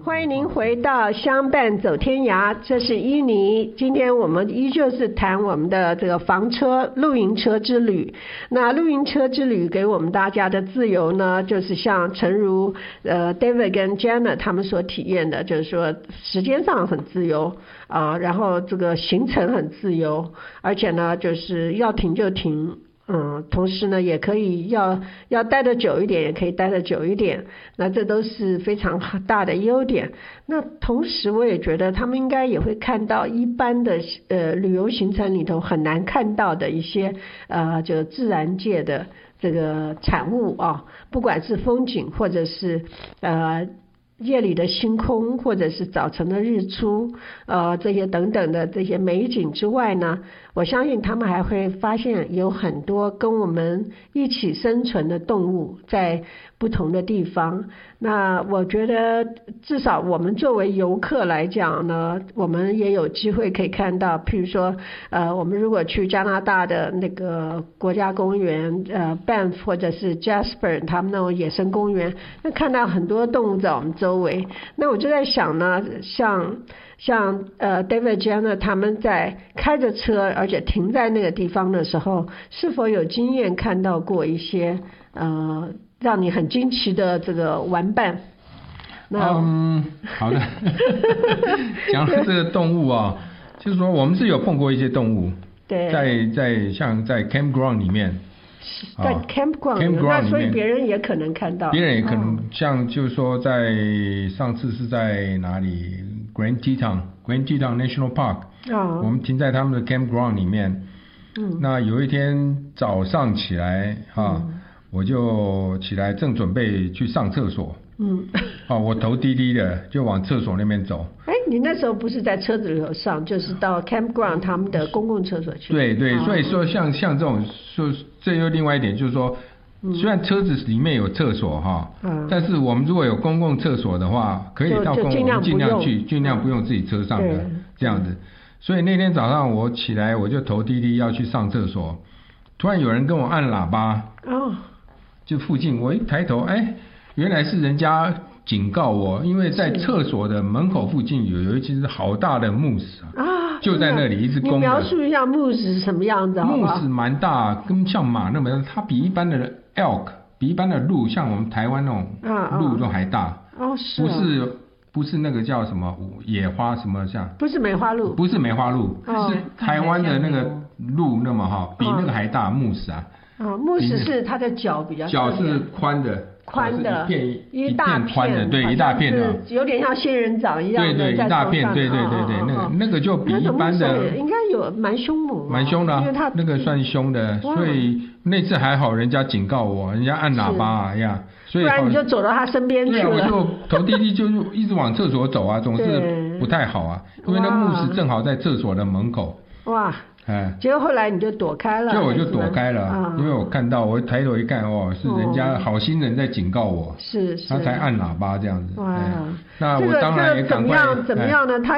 欢迎您回到相伴走天涯，这是伊妮。今天我们依旧是谈我们的这个房车露营车之旅。那露营车之旅给我们大家的自由呢，就是像诚如David 跟 Jenna 他们所体验的，就是说时间上很自由啊，然后这个行程很自由，而且呢就是要停就停。同时呢，也可以要待得久一点，也可以待得久一点，那这都是非常大的优点。那同时我也觉得他们应该也会看到一般的旅游行程里头很难看到的一些就自然界的这个产物啊，不管是风景或者是夜里的星空，或者是早晨的日出，这些等等的这些美景之外呢，我相信他们还会发现有很多跟我们一起生存的动物在不同的地方。那我觉得至少我们作为游客来讲呢，我们也有机会可以看到，譬如说我们如果去加拿大的那个国家公园Banff 或者是 Jasper 他们那种野生公园，那看到很多动物在我们周围。那我就在想呢，像David Jenna 他们在开着车而且停在那个地方的时候，是否有经验看到过一些让你很惊奇的这个玩伴？ 好的。讲到这个动物啊，就是说我们是有碰过一些动物， 对， 像在 campground 里面， 在 campground 那所以别人也可能看到， 别人也可能像就是说在上次是在哪里 Grand Teton National Park，我们停在他们的 campground 里面，那有一天早上起来我就起来正准备去上厕所，我头低低的就往厕所那边走。 你那时候不是在车子里头上，就是到 campground 他们的公共厕所去。 对，所以说像这种，说这又另外一点就是说，虽然车子里面有厕所但是我们如果有公共厕所的话，可以到我们尽量不用自己车上的这样子。所以那天早上我起来，我就头低低要去上厕所，突然有人跟我按喇叭，就附近我一抬头，原来是人家警告我，因为在厕所的门口附近有一只好大的慕斯就在那里，一只公的。你描述一下慕斯是什么样子？ 慕斯蛮大，跟像马那么大，它比一般的 elk， 比一般的鹿，像我们台湾那种鹿都还大。不是那个叫什么野花什么像？ 不是梅花鹿。不是梅花鹿，是台湾的那个鹿那么比那个还大，慕斯慕斯是它的脚比较脚是宽的，一大片的，对，一大片的， 有点像仙人掌一样的， 对，一大片，对，那个就比一般的应该有蛮凶猛， 蛮凶的， 因为它那个算凶的，所以那次还好，人家警告我，人家按喇叭所以不然你就走到他身边去了。 对我就头低低就一直往厕所走总是不太好因为那慕斯正好在厕所的门口。结果后来你就躲开了。 我就躲开了，因为我看到，我抬头一看，是人家好心人在警告我，他才按喇叭这样子。那我当然也赶快。 怎么样呢？